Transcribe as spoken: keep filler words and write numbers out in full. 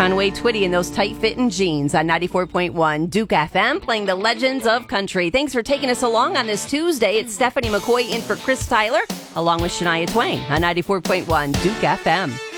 Conway Twitty in those tight-fitting jeans on ninety-four point one Duke F M, playing the legends of country. Thanks for taking us along on this Tuesday. It's Stephanie McCoy in for Chris Tyler, along with Shania Twain on ninety-four point one Duke F M.